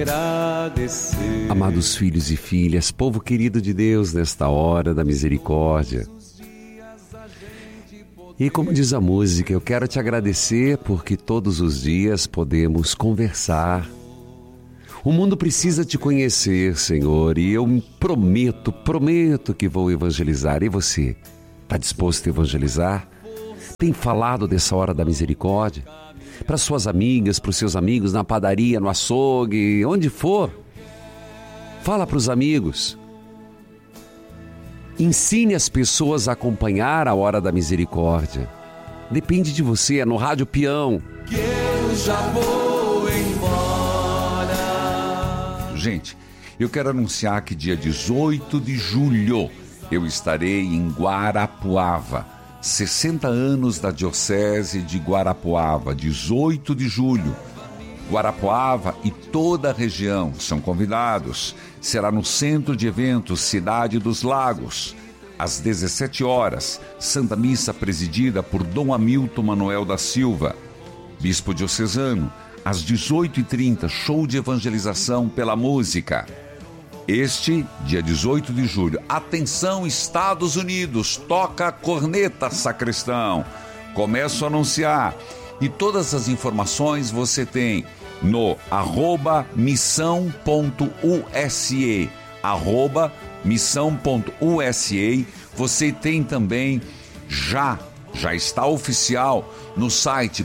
Amados filhos e filhas, povo querido de Deus, nesta hora da misericórdia. E como diz a música, eu quero te agradecer porque todos os dias podemos conversar. O mundo precisa te conhecer, Senhor, e eu prometo que vou evangelizar. E você, está disposto a evangelizar? Tem falado dessa hora da misericórdia? Para suas amigas, para os seus amigos, na padaria, no açougue, onde for. Fala para os amigos. Ensine as pessoas a acompanhar a hora da misericórdia. Depende de você, é no Rádio Peão. Que eu já vou embora. Gente, eu quero anunciar que dia 18 de julho eu estarei em Guarapuava. 60 anos da Diocese de Guarapuava, 18 de julho. Guarapuava e toda a região são convidados. Será no Centro de Eventos Cidade dos Lagos. Às 17 horas, Santa Missa presidida por Dom Hamilton Manuel da Silva, Bispo Diocesano. Às 18h30, show de evangelização pela música. Este, dia 18 de julho. Atenção, Estados Unidos, toca a corneta, sacristão. Começo a anunciar. E todas as informações você tem no @missão.use, @missão.use. Você tem também, já está oficial, no site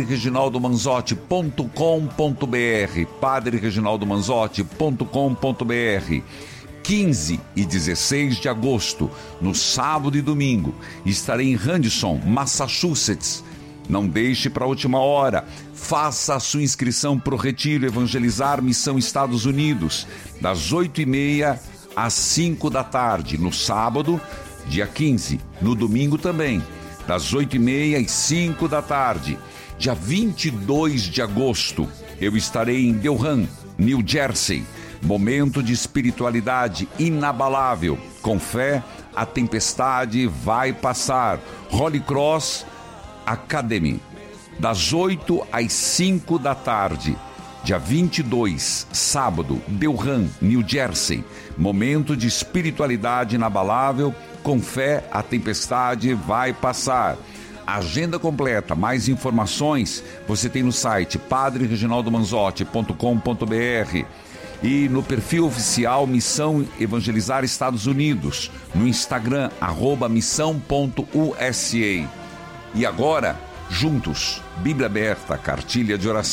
padrereginaldomanzotti.com.br, padrereginaldomanzotti.com.br. 15 e 16 de agosto, no sábado e domingo, estarei em Radisson, Massachusetts. Não deixe para a última hora. Faça a sua inscrição para o Retiro Evangelizar Missão Estados Unidos, das 8h30 às 5 da tarde, no sábado, dia 15, no domingo também, das 8h30 às 5 da tarde. Dia 22 de agosto, eu estarei em Delran, New Jersey. Momento de espiritualidade inabalável. Com fé, a tempestade vai passar. Holy Cross Academy, das 8 às 5 da tarde. Dia 22, sábado, Delran, New Jersey. Momento de espiritualidade inabalável. Com fé, a tempestade vai passar. Agenda completa, mais informações, você tem no site padrereginaldomanzotti.com.br e no perfil oficial Missão Evangelizar Estados Unidos, no Instagram, @missão.usa. E agora, juntos, Bíblia aberta, cartilha de oração.